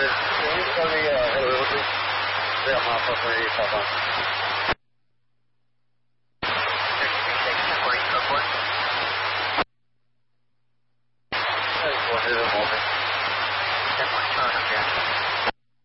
Can you tell me head over, please? Yeah, I'm off of 38 on. That's one hit a moment. 10 turn again.